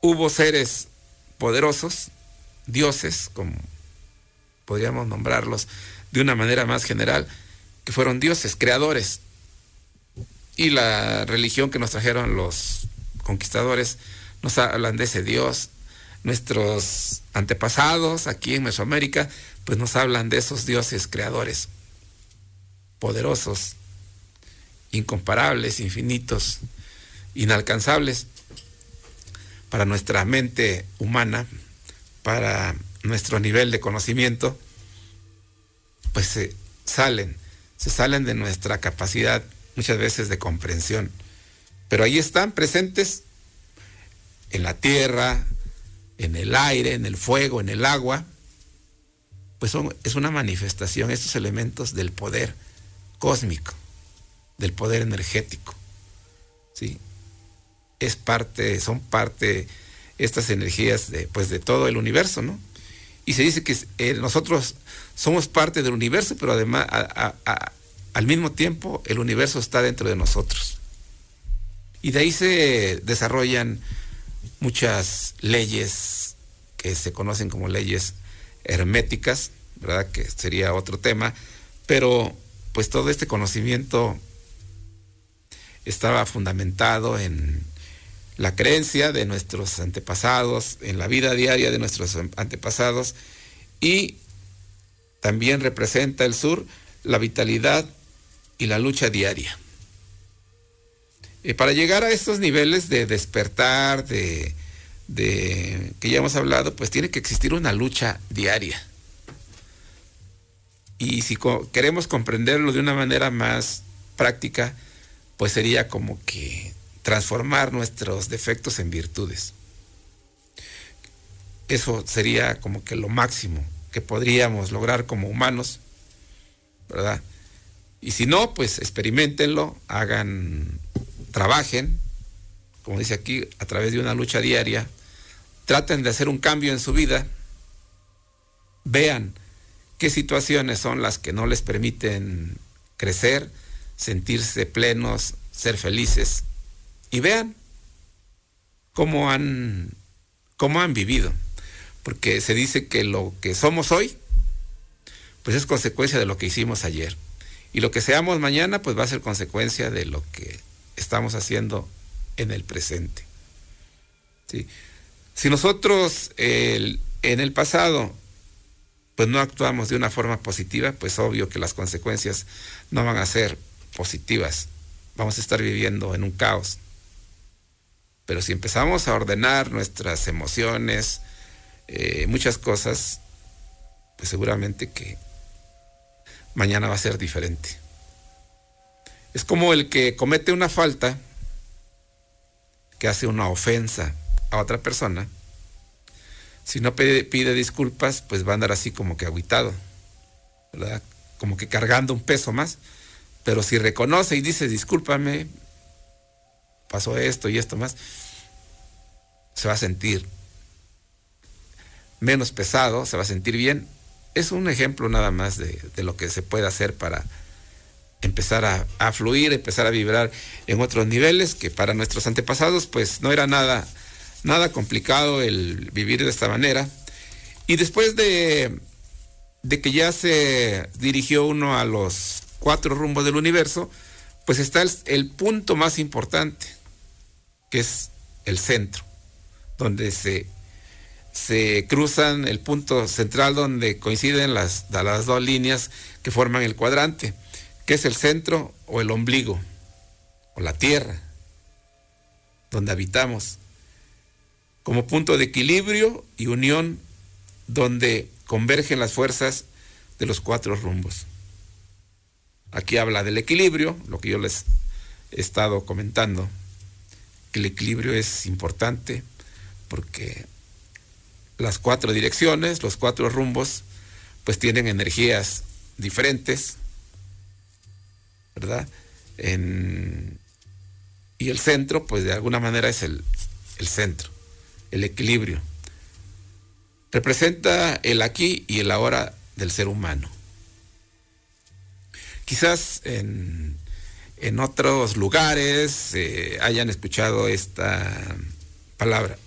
hubo seres poderosos, dioses, como podríamos nombrarlos de una manera más general, que fueron dioses, creadores. Y la religión que nos trajeron los conquistadores nos hablan de ese Dios. Nuestros antepasados aquí en Mesoamérica pues nos hablan de esos dioses creadores, poderosos, incomparables, infinitos, inalcanzables para nuestra mente humana, para nuestro nivel de conocimiento, pues se salen de nuestra capacidad muchas veces de comprensión. Pero ahí están presentes en la tierra, en el aire, en el fuego, en el agua. Pues es una manifestación, estos elementos del poder cósmico, del poder energético, ¿sí? Son parte estas energías de todo el universo, ¿no? Y se dice que nosotros somos parte del universo, pero además al mismo tiempo el universo está dentro de nosotros. Y de ahí se desarrollan muchas leyes que se conocen como leyes herméticas, ¿verdad? Que sería otro tema, pero pues todo este conocimiento estaba fundamentado en la creencia de nuestros antepasados, en la vida diaria de nuestros antepasados, y también representa el sur la vitalidad y la lucha diaria. Para llegar a estos niveles de despertar, de que ya hemos hablado, pues tiene que existir una lucha diaria. Y si queremos comprenderlo de una manera más práctica, pues sería como que transformar nuestros defectos en virtudes. Eso sería como que lo máximo que podríamos lograr como humanos, ¿verdad? Y si no, pues experiméntenlo, trabajen, como dice aquí, a través de una lucha diaria, traten de hacer un cambio en su vida, vean qué situaciones son las que no les permiten crecer, sentirse plenos, ser felices, y vean cómo han vivido, porque se dice que lo que somos hoy, pues es consecuencia de lo que hicimos ayer, y lo que seamos mañana, pues va a ser consecuencia de lo que estamos haciendo en el presente. ¿Sí? Si nosotros en el pasado pues no actuamos de una forma positiva, pues obvio que las consecuencias no van a ser positivas. Vamos a estar viviendo en un caos. Pero si empezamos a ordenar nuestras emociones, muchas cosas, pues seguramente que mañana va a ser diferente. Es como el que comete una falta, que hace una ofensa a otra persona. Si no pide disculpas, pues va a andar así como que agüitado, ¿verdad? Como que cargando un peso más. Pero si reconoce y dice, discúlpame, pasó esto y esto más, se va a sentir menos pesado, se va a sentir bien. Es un ejemplo nada más de lo que se puede hacer para empezar a fluir, empezar a vibrar en otros niveles, que para nuestros antepasados pues no era nada complicado el vivir de esta manera. Y después de que ya se dirigió uno a los 4 rumbos del universo, pues está el punto más importante, que es el centro, donde se cruzan el punto central, donde coinciden las 2 líneas que forman el cuadrante, que es el centro o el ombligo, o la tierra, donde habitamos, como punto de equilibrio y unión, donde convergen las fuerzas de los 4 rumbos. Aquí habla del equilibrio, lo que yo les he estado comentando, que el equilibrio es importante porque las 4 direcciones, los 4 rumbos, pues tienen energías diferentes, ¿verdad? Y el centro, pues de alguna manera es el centro, el equilibrio. Representa el aquí y el ahora del ser humano. Quizás en otros lugares hayan escuchado esta palabra,